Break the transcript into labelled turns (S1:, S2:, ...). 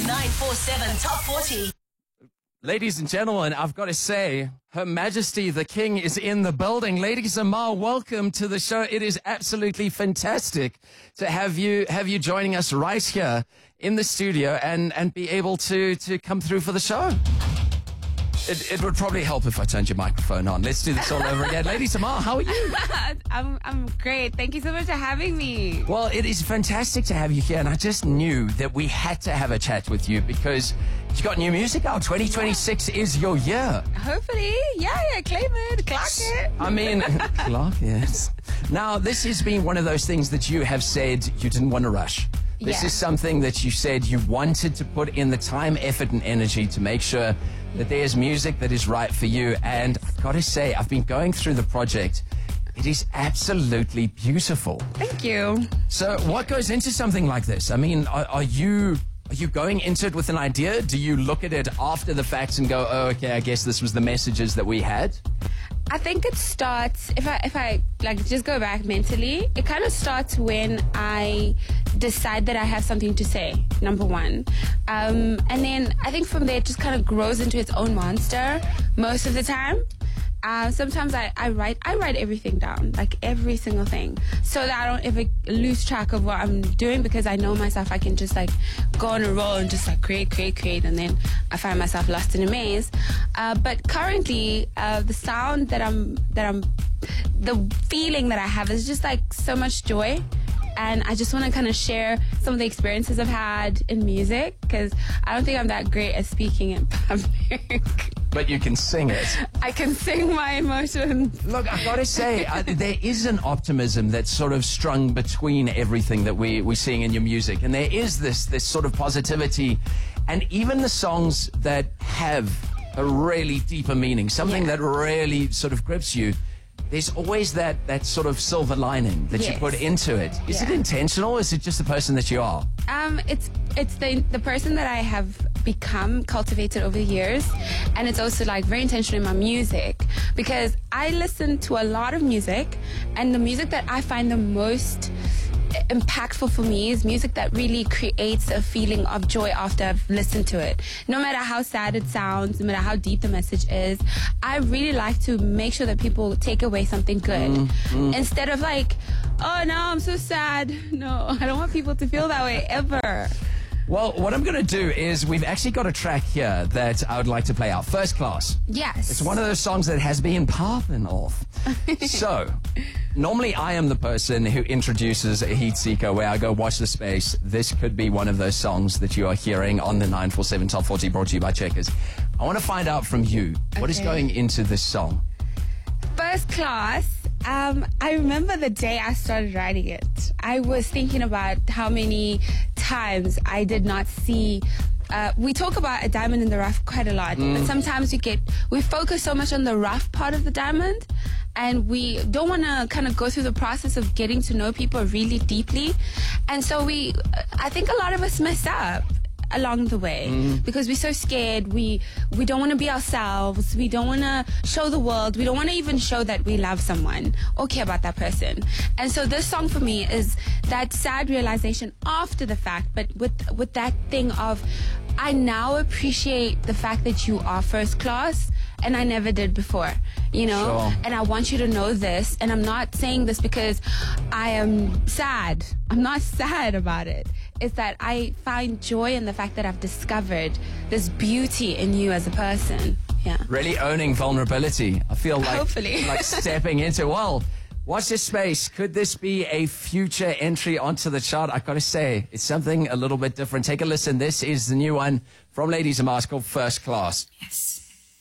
S1: 947 Top 40.
S2: Ladies and gentlemen, I've got to say, Her Majesty the King is in the building. Lady Zamar, welcome to the show. It is absolutely fantastic to have you joining us right here in the studio and be able to come through for the show. It would probably help if I turned your microphone on. Let's do this all over again. Lady Zamar, how are you?
S3: I'm great. Thank you so much for having me.
S2: Well, it is fantastic to have you here, and I just knew that we had to have a chat with you because you got new music out. 2026 is your year.
S3: Hopefully. Yeah, claim it, clock it.
S2: I mean, clock it. Now, this has been one of those things that you have said you didn't want to rush. This is something that you said you wanted to put in the time, effort, and energy to make sure that there's music that is right for you. And I've got to say, I've been going through the project. It is absolutely beautiful.
S3: Thank you.
S2: So what goes into something like this? I mean, are you going into it with an idea? Do you look at it after the fact and go, oh, okay, I guess this was the messages that we had?
S3: I think it starts, if I like just go back mentally, it kind of starts when I decide that I have something to say, number one. And then I think from there it just kind of grows into its own monster most of the time. Sometimes I write everything down, like every single thing, so that I don't ever lose track of what I'm doing, because I know myself, I can just like go on a roll and just like create, and then I find myself lost in a maze. But currently, the sound the feeling that I have is just like so much joy. And I just want to kind of share some of the experiences I've had in music, because I don't think I'm that great at speaking in public.
S2: But you can sing it.
S3: I can sing my emotions.
S2: Look, I've got to say, there is an optimism that's sort of strung between everything that we're seeing in your music. And there is this sort of positivity. And even the songs that have a really deeper meaning, something that really sort of grips you, there's always that sort of silver lining that you put into it. Is it intentional, or is it just the person that you are?
S3: It's the person that I have become, cultivated over the years, and it's also like very intentional in my music, because I listen to a lot of music, and the music that I find the most impactful for me is music that really creates a feeling of joy after I've listened to it. No matter how sad it sounds, no matter how deep the message is, I really like to make sure that people take away something good. Instead of like, oh no, I'm so sad. No, I don't want people to feel that way ever.
S2: Well, what I'm going to do is we've actually got a track here that I would like to play out. First Class.
S3: Yes.
S2: It's one of those songs that has been popping off. So, normally I am the person who introduces a heat seeker where I go, watch the space. This could be one of those songs that you are hearing on the 947 Top 40 brought to you by Checkers. I want to find out from you, what is going into this song?
S3: First Class. I remember the day I started writing it. I was thinking about how many times I did not see. We talk about a diamond in the rough quite a lot, but sometimes we focus so much on the rough part of the diamond, and we don't want to kind of go through the process of getting to know people really deeply. And so I think a lot of us mess up along the way because we're so scared. We don't want to be ourselves. We don't want to show the world. We don't want to even show that we love someone or care about that person. And so this song for me is that sad realization after the fact, but with that thing of, I now appreciate the fact that you are first class, and I never did before, you know?
S2: Sure.
S3: And I want you to know this, and I'm not saying this because I am sad. I'm not sad about it. It's that I find joy in the fact that I've discovered this beauty in you as a person. Yeah.
S2: Really owning vulnerability. I feel like,
S3: hopefully,
S2: like stepping into, well, watch this space. Could this be a future entry onto the chart? I've got to say, it's something a little bit different. Take a listen. This is the new one from Lady Zamar called First Class.
S3: Yes.